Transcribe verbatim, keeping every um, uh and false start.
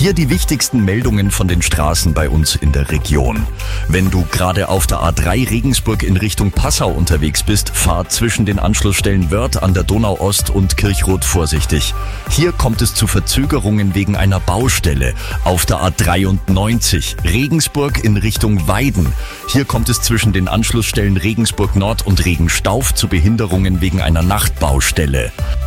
Hier die wichtigsten Meldungen von den Straßen bei uns in der Region. Wenn du gerade auf der A drei Regensburg in Richtung Passau unterwegs bist, fahr zwischen den Anschlussstellen Wörth an der Donau Ost und Kirchroth vorsichtig. Hier kommt es zu Verzögerungen wegen einer Baustelle. Auf der A dreiundneunzig Regensburg in Richtung Weiden. Hier kommt es zwischen den Anschlussstellen Regensburg Nord und Regenstauf zu Behinderungen wegen einer Nachtbaustelle.